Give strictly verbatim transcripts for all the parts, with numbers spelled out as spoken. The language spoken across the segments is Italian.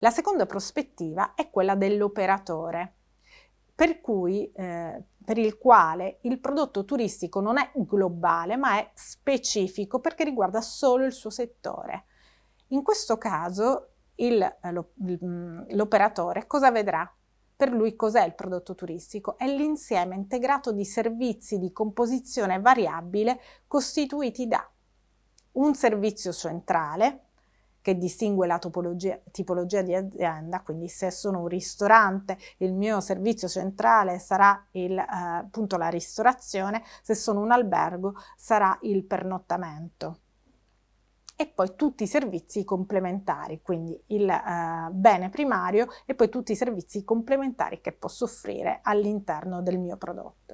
La seconda prospettiva è quella dell'operatore, per cui, eh, per il quale il prodotto turistico non è globale, ma è specifico perché riguarda solo il suo settore. In questo caso il, eh, lo, l'operatore cosa vedrà? Per lui cos'è il prodotto turistico? È l'insieme integrato di servizi di composizione variabile costituiti da un servizio centrale, che distingue la topologia, tipologia di azienda, quindi se sono un ristorante il mio servizio centrale sarà il, eh, appunto la ristorazione, se sono un albergo sarà il pernottamento. E poi tutti i servizi complementari, quindi il eh, bene primario e poi tutti i servizi complementari che posso offrire all'interno del mio prodotto.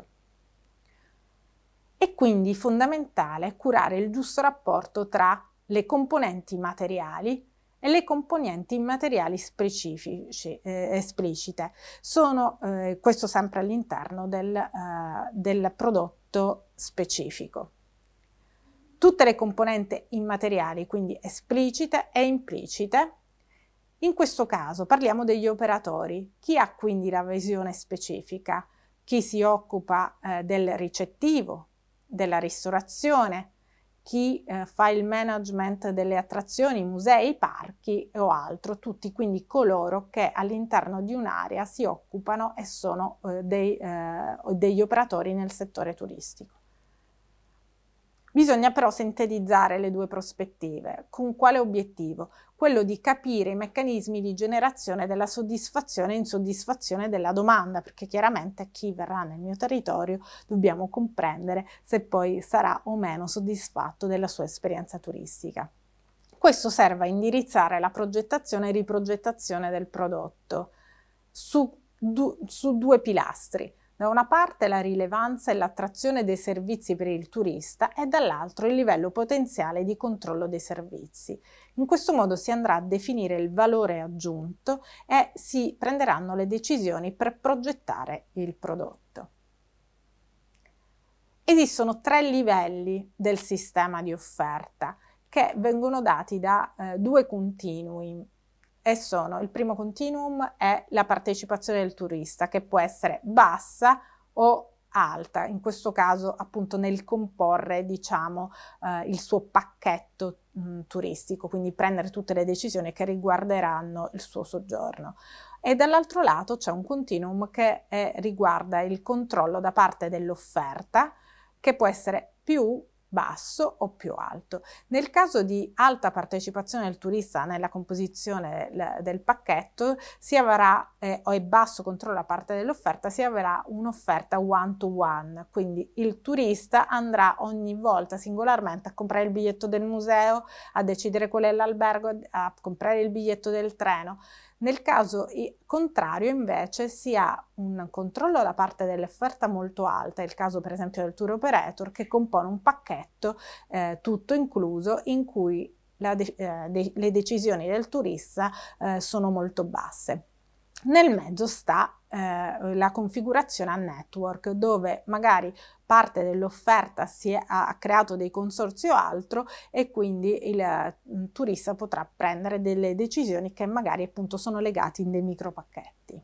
È quindi fondamentale curare il giusto rapporto tra le componenti materiali e le componenti immateriali specifici, eh, esplicite. Sono, eh, questo sempre all'interno del, eh, del prodotto specifico. Tutte le componenti immateriali, quindi esplicite e implicite. In questo caso parliamo degli operatori. Chi ha quindi la visione specifica? Chi si occupa eh, del ricettivo, della ristorazione, chi eh, fa il management delle attrazioni, musei, parchi o altro, tutti quindi coloro che all'interno di un'area si occupano e sono eh, dei, eh, degli operatori nel settore turistico. Bisogna però sintetizzare le due prospettive. Con quale obiettivo? Quello di capire i meccanismi di generazione della soddisfazione e insoddisfazione della domanda, perché chiaramente chi verrà nel mio territorio dobbiamo comprendere se poi sarà o meno soddisfatto della sua esperienza turistica. Questo serve a indirizzare la progettazione e riprogettazione del prodotto su, du- su due pilastri. Da una parte la rilevanza e l'attrazione dei servizi per il turista e dall'altro il livello potenziale di controllo dei servizi. In questo modo si andrà a definire il valore aggiunto e si prenderanno le decisioni per progettare il prodotto. Esistono tre livelli del sistema di offerta che vengono dati da eh, due continui. E sono, il primo continuum è la partecipazione del turista, che può essere bassa o alta, in questo caso appunto nel comporre diciamo eh, il suo pacchetto mh, turistico, quindi prendere tutte le decisioni che riguarderanno il suo soggiorno. E dall'altro lato c'è un continuum che è, riguarda il controllo da parte dell'offerta, che può essere più basso o più alto. Nel caso di alta partecipazione del turista nella composizione del, del pacchetto si avrà, eh, o è basso controllo da parte dell'offerta, si avrà un'offerta one to one, quindi il turista andrà ogni volta singolarmente a comprare il biglietto del museo, a decidere qual è l'albergo, a comprare il biglietto del treno. Nel caso contrario invece si ha un controllo da parte dell'offerta molto alta, è il caso per esempio del tour operator, che compone un pacchetto eh, tutto incluso in cui la de- eh, de- le decisioni del turista eh, sono molto basse. Nel mezzo sta eh, la configurazione a network, dove magari parte dell'offerta si è, ha creato dei consorzi o altro e quindi il eh, turista potrà prendere delle decisioni che magari appunto sono legate in dei micropacchetti.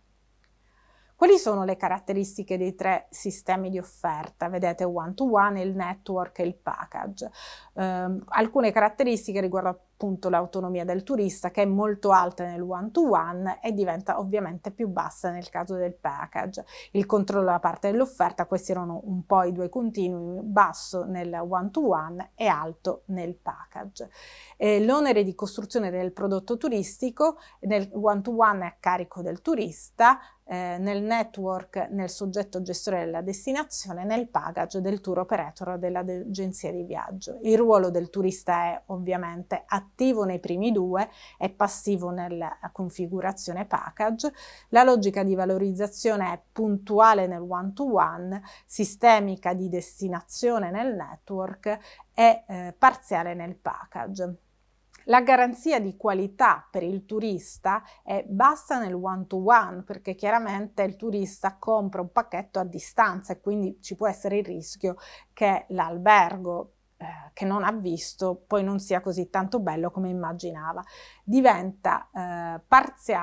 Quali sono le caratteristiche dei tre sistemi di offerta? Vedete, one to one, il network e il package. Eh, alcune caratteristiche riguardano appunto l'autonomia del turista, che è molto alta nel one to one e diventa ovviamente più bassa nel caso del package. Il controllo da parte dell'offerta, questi erano un po' i due continui, basso nel one to one e alto nel package. Eh, l'onere di costruzione del prodotto turistico nel one to one è a carico del turista, eh, nel network nel soggetto gestore della destinazione, nel package del tour operator o dell'agenzia di viaggio. Il ruolo del turista è ovviamente attivo nei primi due e passivo nella configurazione package. La logica di valorizzazione è puntuale nel one to one, sistemica di destinazione nel network e eh, parziale nel package. La garanzia di qualità per il turista è bassa nel one to one, perché chiaramente il turista compra un pacchetto a distanza e quindi ci può essere il rischio che l'albergo eh, che non ha visto poi non sia così tanto bello come immaginava. Diventa eh, parziale